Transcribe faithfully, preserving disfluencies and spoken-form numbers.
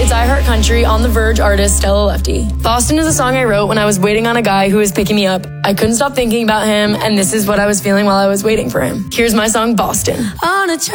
it's I Heart Country on The Verge artist Stella Lefty. Boston is a song I wrote when I was waiting on a guy who was picking me up. I couldn't stop thinking about him, and this is what I was feeling while I was waiting for him. Here's my song, Boston. On a